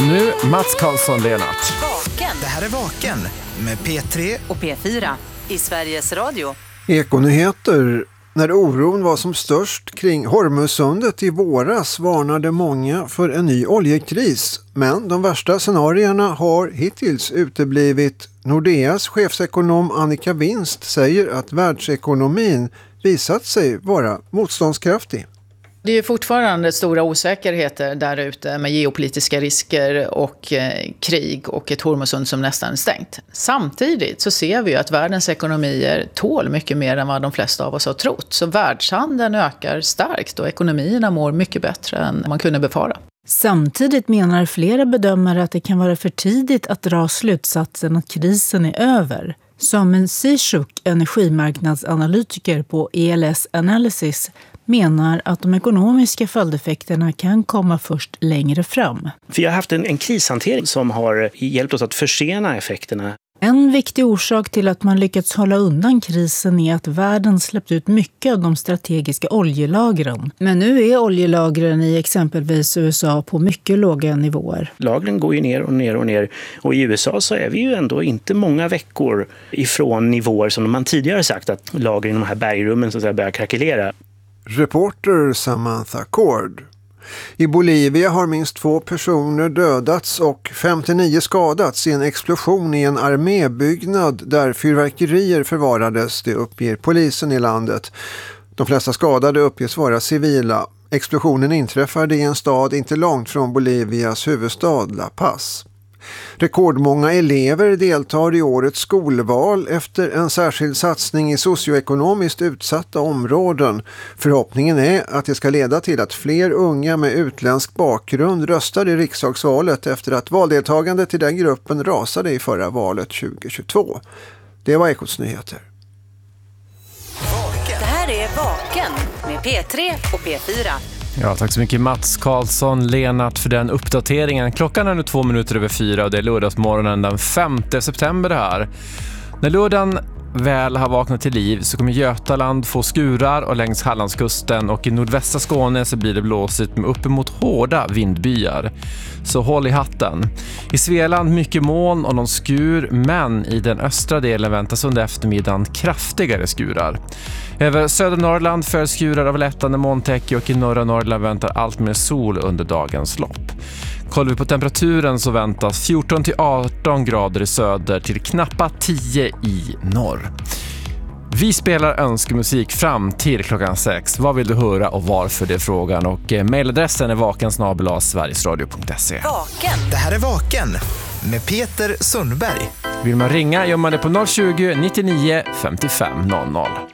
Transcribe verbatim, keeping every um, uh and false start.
Och nu Mats Karlsson, Lennart. Vaken. Det här är Vaken med P tre och P fyra i Sveriges Radio. Ekonyheter. När oron var som störst kring Hormuzsundet i våras varnade många för en ny oljekris. Men de värsta scenarierna har hittills uteblivit. Nordeas chefsekonom Annika Winst säger att världsekonomin visat sig vara motståndskraftig. Det är ju fortfarande stora osäkerheter där ute med geopolitiska risker och eh, krig och ett Hormuzsund som nästan är stängt. Samtidigt så ser vi ju att världens ekonomier tål mycket mer än vad de flesta av oss har trott. Så världshandeln ökar starkt och ekonomierna mår mycket bättre än man kunde befara. Samtidigt menar flera bedömare att det kan vara för tidigt att dra slutsatsen att krisen är över. Samuel Sishuk, energimarknadsanalytiker på E L S Analysis, menar att de ekonomiska följdeffekterna kan komma först längre fram. Vi har haft en, en krishantering som har hjälpt oss att försena effekterna. En viktig orsak till att man lyckats hålla undan krisen är att världen släppt ut mycket av de strategiska oljelagren. Men nu är oljelagren i exempelvis U S A på mycket låga nivåer. Lagren går ju ner och ner och ner. Och i U S A så är vi ju ändå inte många veckor ifrån nivåer som man tidigare sagt att lagren i de här bergrummen så att säga börjar krackelera. Reporter Samantha Cord. I Bolivia har minst två personer dödats och femtionio skadats i en explosion i en armébyggnad där fyrverkerier förvarades, det uppger polisen i landet. De flesta skadade uppges vara civila. Explosionen inträffade i en stad inte långt från Bolivias huvudstad La Paz. Rekordmånga elever deltar i årets skolval efter en särskild satsning i socioekonomiskt utsatta områden. Förhoppningen är att det ska leda till att fler unga med utländsk bakgrund röstar i riksdagsvalet efter att valdeltagandet i den gruppen rasade i förra valet tjugohundratjugotvå. Det var Ekots nyheter. Det här är Vaken med P tre och P fyra. Ja, tack så mycket Mats Karlsson, Lennart, för den uppdateringen. Klockan är nu två minuter över fyra och det är lördagsmorgonen den femte september det här. När lördagen väl har vaknat till liv så kommer Götaland få skurar och längs Hallandskusten och i nordvästra Skåne så blir det blåsigt med uppemot hårda vindbyar. Så håll i hatten. I Svealand mycket moln och någon skur, men i den östra delen väntas under eftermiddagen kraftigare skurar. Över södra Norrland för skurar av lättande molntäcke och i norra Norrland väntar allt mer sol under dagens lopp. Kollar vi på temperaturen så väntas fjorton till arton grader i söder till knappa tio i norr. Vi spelar önskemusik fram till klockan sex. Vad vill du höra och varför, det är frågan. Och eh, mailadressen är vaken snabel-a sverigesradio punkt se. Vaken. Det här är Vaken med Peter Sundberg. Vill man ringa gör man det på noll tjugo, nittionio, femtiofem noll noll.